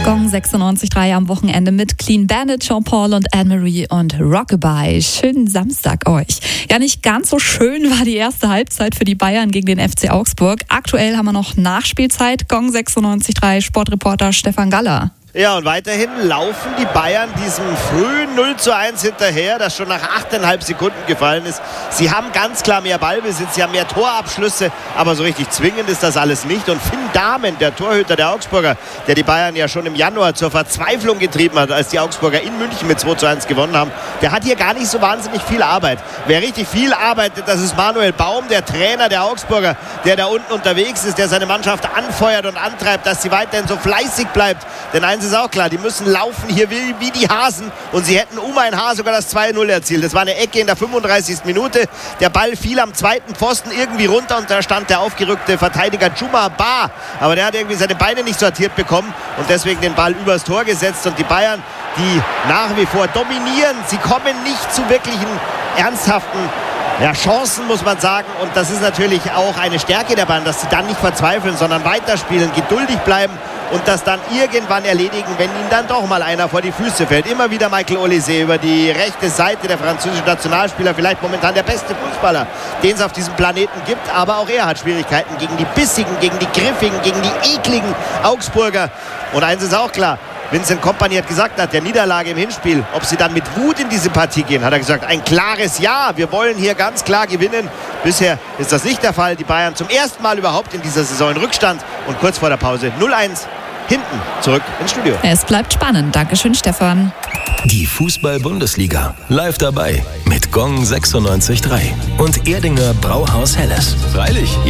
Gong 96.3 am Wochenende mit Clean Bandit, Jean-Paul und Anne-Marie und Rockabye. Schönen Samstag euch. Ja, nicht ganz so schön war die erste Halbzeit für die Bayern gegen den FC Augsburg. Aktuell haben wir noch Nachspielzeit. Gong 96.3 Sportreporter Stefan Galler. Ja, und weiterhin laufen die Bayern diesem frühen 0:1 hinterher, das schon nach 8,5 Sekunden gefallen ist. Sie haben ganz klar mehr Ballbesitz, sie haben mehr Torabschlüsse, aber so richtig zwingend ist das alles nicht. Und Finn Dahmen, der Torhüter der Augsburger, der die Bayern ja schon im Januar zur Verzweiflung getrieben hat, als die Augsburger in München mit 2:1 gewonnen haben, der hat hier gar nicht so wahnsinnig viel Arbeit. Wer richtig viel arbeitet, das ist Manuel Baum, der Trainer der Augsburger, der da unten unterwegs ist, der seine Mannschaft anfeuert und antreibt, dass sie weiterhin so fleißig bleibt. Denn eins ist auch klar, die müssen laufen hier wie die Hasen und sie hätten um ein Haar sogar das 2:0 erzielt. Das war eine Ecke in der 35. Minute. Der Ball fiel am zweiten Pfosten irgendwie runter und da stand der aufgerückte Verteidiger Juma Ba. Aber der hat irgendwie seine Beine nicht sortiert bekommen und deswegen den Ball übers Tor gesetzt. Und die Bayern, die nach wie vor dominieren, sie kommen nicht zu wirklichen ernsthaften Chancen, muss man sagen. Und das ist natürlich auch eine Stärke der Bayern, dass sie dann nicht verzweifeln, sondern weiterspielen, geduldig bleiben und das dann irgendwann erledigen, wenn ihnen dann doch mal einer vor die Füße fällt. Immer wieder Michael Olise über die rechte Seite, der französische Nationalspieler, vielleicht momentan der beste Fußballer, den es auf diesem Planeten gibt. Aber auch er hat Schwierigkeiten gegen die bissigen, gegen die griffigen, gegen die ekligen Augsburger. Und eins ist auch klar, Vincent Kompany hat gesagt, nach der Niederlage im Hinspiel, ob sie dann mit Wut in diese Partie gehen, hat er gesagt, ein klares Ja. Wir wollen hier ganz klar gewinnen. Bisher ist das nicht der Fall. Die Bayern zum ersten Mal überhaupt in dieser Saison in Rückstand und kurz vor der Pause 0:1 hinten zurück ins Studio. Es bleibt spannend. Dankeschön, Stefan. Die Fußball-Bundesliga live dabei mit Gong 96.3 und Erdinger Brauhaus Helles. Freilich,